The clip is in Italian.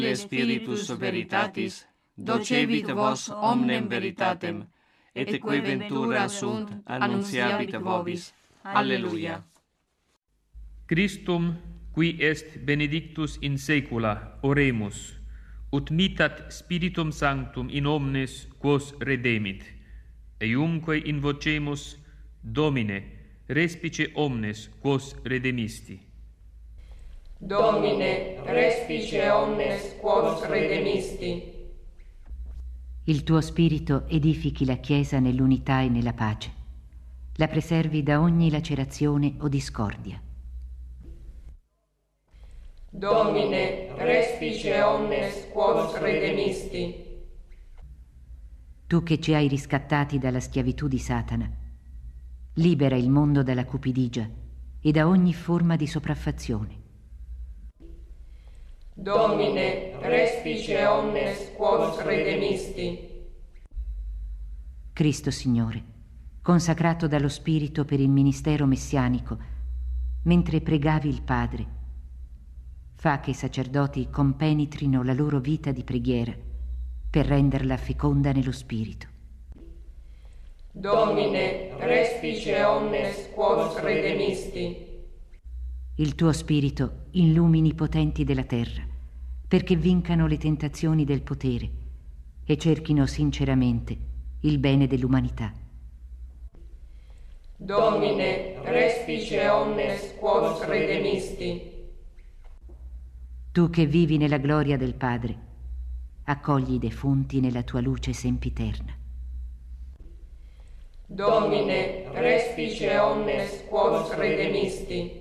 Spiritus Veritatis, docebit vos omnem veritatem, et que ventura sunt annunciabit vobis. Alleluia. Christum, qui est benedictus in saecula, oremus, ut mitat Spiritum Sanctum in omnes quos redemit, eiumque invocemus, Domine, respice omnes quos redemisti. Domine, respice omnes quos redemisti. Il tuo Spirito edifichi la Chiesa nell'unità e nella pace, la preservi da ogni lacerazione o discordia. Domine, respice omnes quos redemisti. Tu che ci hai riscattati dalla schiavitù di Satana, libera il mondo dalla cupidigia e da ogni forma di sopraffazione. Domine, respice omnes quos redemisti. Cristo Signore, consacrato dallo Spirito per il ministero messianico, mentre pregavi il Padre, fa che i sacerdoti compenetrino la loro vita di preghiera per renderla feconda nello Spirito. Domine, respice omnes quos redemisti. Il tuo Spirito illumini i potenti della terra, perché vincano le tentazioni del potere e cerchino sinceramente il bene dell'umanità. Domine, respice omnes quos redemisti. Tu che vivi nella gloria del Padre, accogli i defunti nella tua luce sempiterna. Domine, respice omnes quos redemisti.